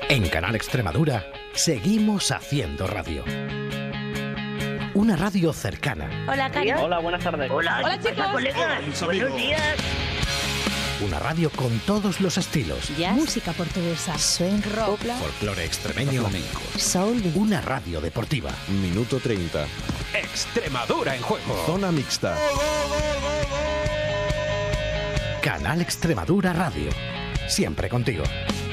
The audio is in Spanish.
En Canal Extremadura seguimos haciendo radio. Una radio cercana. Hola, Cari. Hola, buenas tardes. Hola, chicos. Colegas. Buenos días. Una radio con todos los estilos. Jazz, música portuguesa, swing, rock, Folclore extremeño. Flamenco. soul. Una radio deportiva. Minuto 30. Extremadura en juego. Zona mixta. Canal Extremadura Radio. Siempre contigo.